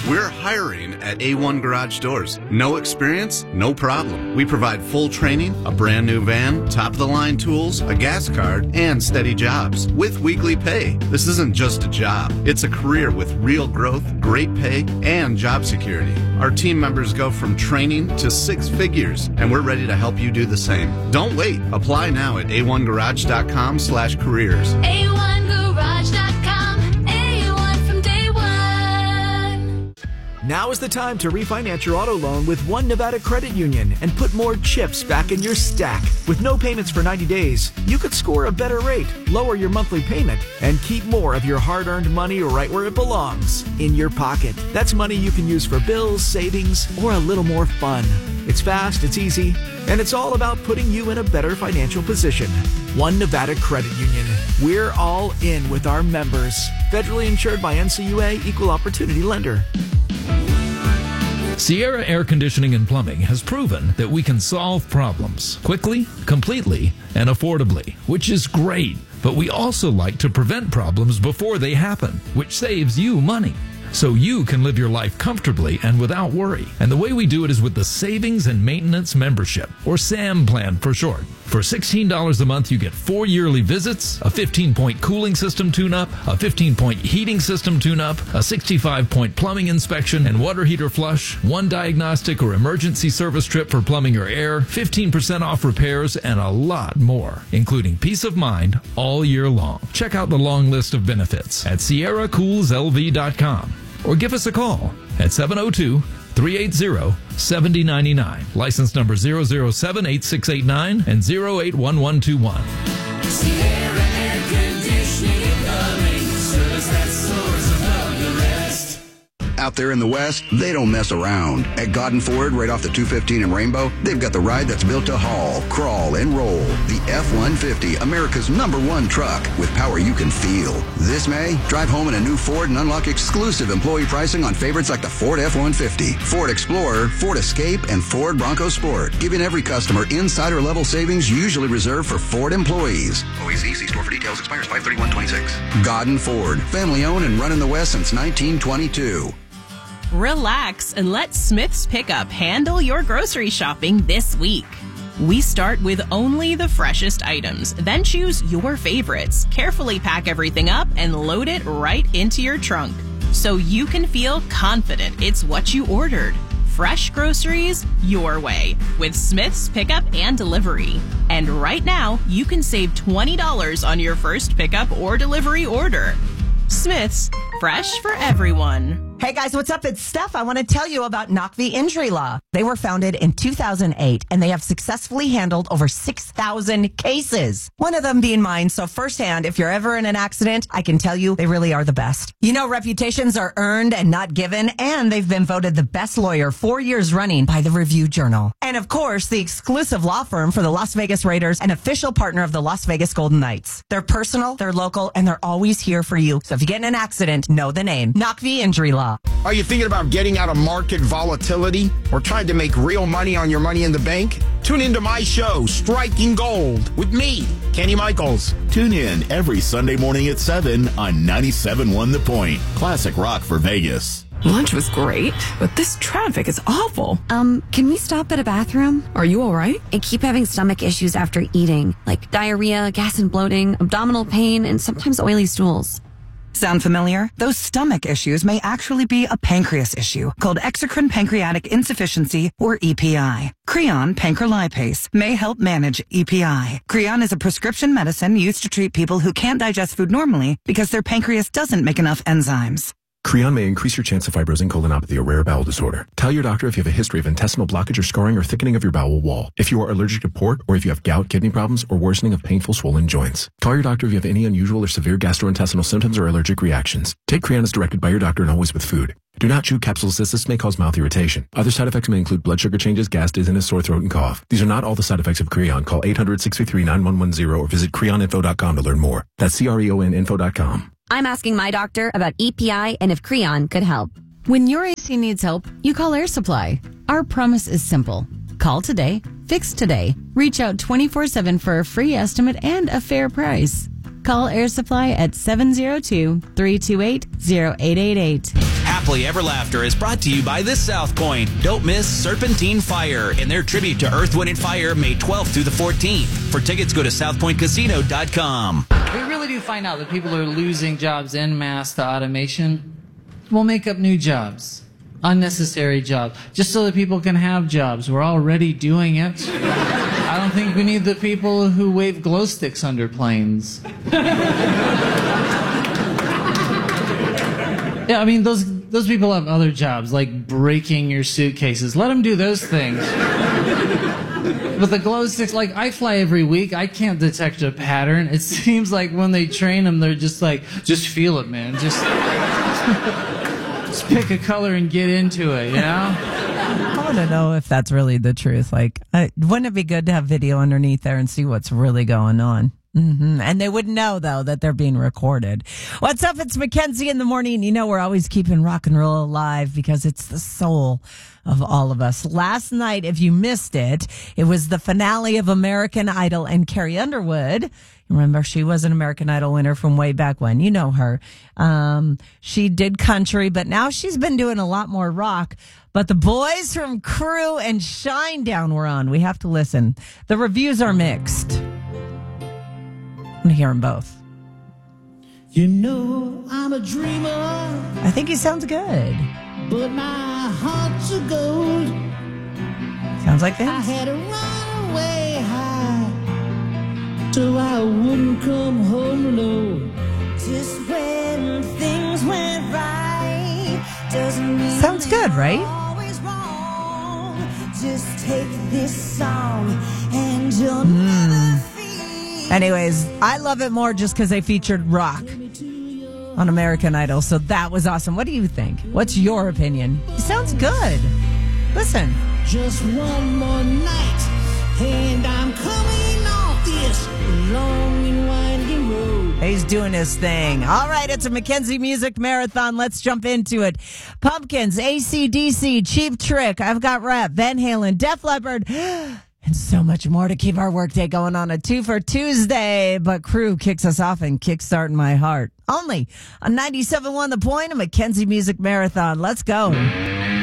We're hiring at A1 Garage Doors. No experience? No problem. We provide full training, a brand new van, top-of-the-line tools, a gas card, and steady jobs with weekly pay. This isn't just a job. It's a career with real growth, great pay, and job security. Our team members go from training to 6 figures, and we're ready to help you do the same. Don't wait. Apply now at a1garage.com/careers. A1garage.com. A1 from day one. Now is the time to refinance your auto loan with One Nevada Credit Union and put more chips back in your stack. With no payments for 90 days, you could score a better rate, lower your monthly payment, and keep more of your hard-earned money right where it belongs, in your pocket. That's money you can use for bills, savings, or a little more fun. It's fast, it's easy, and it's all about putting you in a better financial position. One Nevada Credit Union. We're all in with our members. Federally insured by NCUA, Equal Opportunity Lender. Sierra Air Conditioning and Plumbing has proven that we can solve problems quickly, completely, and affordably, which is great. But we also like to prevent problems before they happen, which saves you money. So you can live your life comfortably and without worry. And the way we do it is with the Savings and Maintenance Membership, or SAM plan for short. For $16 a month, you get 4 yearly visits, a 15-point cooling system tune-up, a 15-point heating system tune-up, a 65-point plumbing inspection and water heater flush, 1 diagnostic or emergency service trip for plumbing or air, 15% off repairs, and a lot more, including peace of mind all year long. Check out the long list of benefits at SierraCoolsLV.com or give us a call at 702-380-7099. License number 0078689 and 081121. Sierra Air Conditioning and Plumbing. Service that soars above the rest. Out there in the West, they don't mess around. At Godden Ford, right off the 215 in Rainbow, they've got the ride that's built to haul, crawl, and roll. The F-150, America's #1 truck with power you can feel. This May, drive home in a new Ford and unlock exclusive employee pricing on favorites like the Ford F-150, Ford Explorer, Ford Escape, and Ford Bronco Sport, giving every customer insider-level savings usually reserved for Ford employees. OEC, see store for details, expires 5/31/26. Godden Ford, family-owned and run in the West since 1922. Relax and let Smith's Pickup handle your grocery shopping this week. We start with only the freshest items, then choose your favorites, carefully pack everything up, and load it right into your trunk so you can feel confident it's what you ordered. Fresh groceries your way with Smith's Pickup and Delivery. And right now, you can save $20 on your first pickup or delivery order. Smith's, fresh for everyone. Hey guys, what's up? It's Steph. I want to tell you about Knockvie Injury Law. They were founded in 2008 and they have successfully handled over 6,000 cases. One of them being mine. So firsthand, if you're ever in an accident, I can tell you they really are the best. You know, reputations are earned and not given, and they've been voted the best lawyer 4 years running by the Review Journal. And of course, the exclusive law firm for the Las Vegas Raiders and official partner of the Las Vegas Golden Knights. They're personal, they're local, and they're always here for you. So if you get in an accident, know the name. Knockvie Injury Law. Are you thinking about getting out of market volatility or trying to make real money on your money in the bank? Tune into my show, Striking Gold, with me, Kenny Michaels. Tune in every Sunday morning at 7 on 97.1 The Point. Classic rock for Vegas. Lunch was great, but this traffic is awful. Can we stop at a bathroom? Are you all right? I keep having stomach issues after eating, like diarrhea, gas and bloating, abdominal pain, and sometimes oily stools. Sound familiar? Those stomach issues may actually be a pancreas issue called exocrine pancreatic insufficiency, or EPI. Creon pancrelipase may help manage EPI. Creon is a prescription medicine used to treat people who can't digest food normally because their pancreas doesn't make enough enzymes. Creon may increase your chance of fibrosing colonopathy, a rare bowel disorder. Tell your doctor if you have a history of intestinal blockage or scarring or thickening of your bowel wall, if you are allergic to pork, or if you have gout, kidney problems, or worsening of painful swollen joints. Call your doctor if you have any unusual or severe gastrointestinal symptoms or allergic reactions. Take Creon as directed by your doctor and always with food. Do not chew capsules as this may cause mouth irritation. Other side effects may include blood sugar changes, gas, dizziness, sore throat, and cough. These are not all the side effects of Creon. Call 800-633-9110 or visit creoninfo.com to learn more. That's CREONinfo.com. I'm asking my doctor about EPI and if Creon could help. When your AC needs help, you call Air Supply. Our promise is simple. Call today, fix today. Reach out 24/7 for a free estimate and a fair price. Call Air Supply at 702-328-0888. Happily Ever Laughter is brought to you by the South Point. Don't miss Serpentine Fire in their tribute to Earth, Wind & Fire, May 12th through the 14th. For tickets, go to southpointcasino.com. We really do find out that people are losing jobs en masse to automation. We'll make up new jobs, unnecessary jobs, just so that people can have jobs. We're already doing it. I don't think we need the people who wave glow sticks under planes. Yeah, I mean, those people have other jobs, like breaking your suitcases. Let them do those things. But the glow sticks, like, I fly every week. I can't detect a pattern. It seems like when they train them, they're just like, just feel it, man. Just pick a color and get into it, you know? I want to know if that's really the truth. Like, wouldn't it be good to have video underneath there and see what's really going on? Mm-hmm. And they wouldn't know, though, that they're being recorded. What's up? It's Mackenzie in the morning. You know, we're always keeping rock and roll alive because it's the soul of all of us. Last night, if you missed it, it was the finale of American Idol, and Carrie Underwood, remember, she was an American Idol winner from way back when. You know her. She did country, but now she's been doing a lot more rock. But the boys from Crew and Shinedown were on. We have to listen. The reviews are mixed. I'm going to hear them both. You know I'm a dreamer. I think he sounds good. But my heart's of gold. Sounds like this. I had to run away high so I wouldn't come home low. Just when things went right doesn't mean sounds good, right? always wrong. Just take this song and you'll never feel. Anyways, I love it more just because they featured rock on American Idol. So that was awesome. What do you think? What's your opinion? He sounds good. Listen. Just one more night and I'm coming off this long and winding road. He's doing his thing. All right, it's a Mackenzie Music Marathon. Let's jump into it. Pumpkins, AC/DC, Cheap Trick, I've Got Rap, Van Halen, Def Leppard, and so much more to keep our workday going on a 2 for Tuesday. But Crew kicks us off and Kickstart My Heart. Only on 97.1 The Point, a Mackenzie Music Marathon. Let's go.